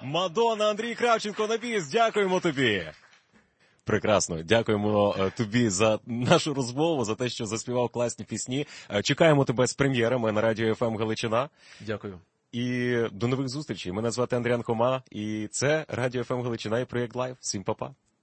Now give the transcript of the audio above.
Мадонна, Андрій Кравченко на біс. Дякуємо тобі. Прекрасно. Дякуємо тобі за нашу розмову, за те, що заспівав класні пісні. Чекаємо тебе з прем'єрами на Радіо ФМ Галичина. Дякую. І до нових зустрічей. Мене звати Андріан Хома, і це Радіо ФМ Галичина і проєкт Лайв. Всім па-па.